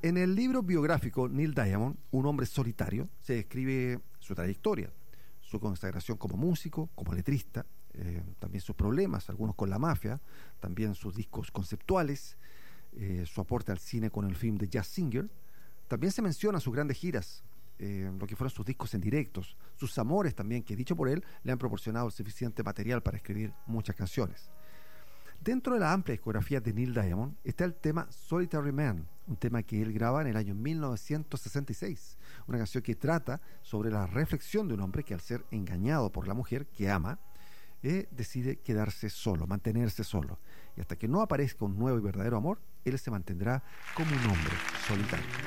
En el libro biográfico Neil Diamond, Un hombre solitario, se describe su trayectoria, su consagración como músico, como letrista, también sus problemas, algunos con la mafia, también sus discos conceptuales, su aporte al cine con el film de Jazz Singer. También se mencionan sus grandes giras, lo que fueron sus discos en directos, sus amores también, que dicho por él, le han proporcionado suficiente material para escribir muchas canciones. Dentro de la amplia discografía de Neil Diamond está el tema Solitary Man, un tema que él graba en el año 1966, una canción que trata sobre la reflexión de un hombre que, al ser engañado por la mujer que ama, decide quedarse solo, mantenerse solo, y hasta que no aparezca un nuevo y verdadero amor, él se mantendrá como un hombre solitario.